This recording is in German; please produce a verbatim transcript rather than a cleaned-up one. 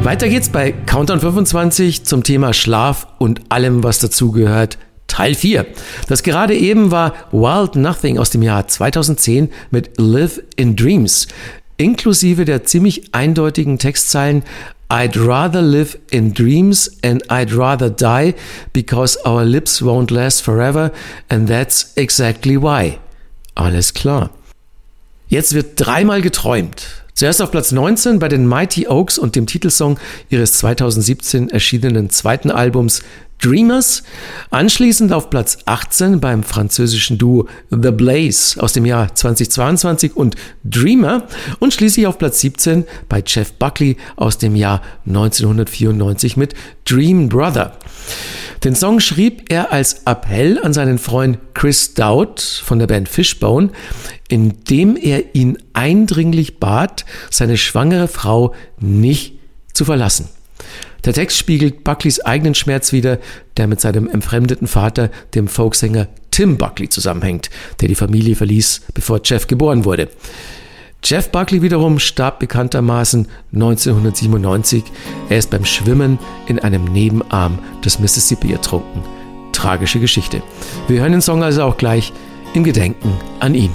Weiter geht's bei Countdown fünfundzwanzig zum Thema Schlaf und allem, was dazugehört. Teil vier. Das gerade eben war Wild Nothing aus dem Jahr zweitausendzehn mit Live in Dreams, inklusive der ziemlich eindeutigen Textzeilen I'd rather live in dreams and I'd rather die because our lips won't last forever and that's exactly why. Alles klar. Jetzt wird dreimal geträumt. Zuerst auf Platz neunzehn bei den Mighty Oaks und dem Titelsong ihres zweitausendsiebzehn erschienenen zweiten Albums Dreamers. Anschließend auf Platz achtzehn beim französischen Duo The Blaze aus dem Jahr zweitausendzweiundzwanzig und Dreamer. Und schließlich auf Platz siebzehn bei Jeff Buckley aus dem Jahr neunzehnhundertvierundneunzig mit Dream Brother. Den Song schrieb er als Appell an seinen Freund Chris Dowd von der Band Fishbone, indem er ihn eindringlich bat, seine schwangere Frau nicht zu verlassen. Der Text spiegelt Buckleys eigenen Schmerz wider, der mit seinem entfremdeten Vater, dem Folksänger Tim Buckley, zusammenhängt, der die Familie verließ, bevor Jeff geboren wurde. Jeff Buckley wiederum starb bekanntermaßen neunzehnhundertsiebenundneunzig. Er ist beim Schwimmen in einem Nebenarm des Mississippi ertrunken. Tragische Geschichte. Wir hören den Song also auch gleich im Gedenken an ihn.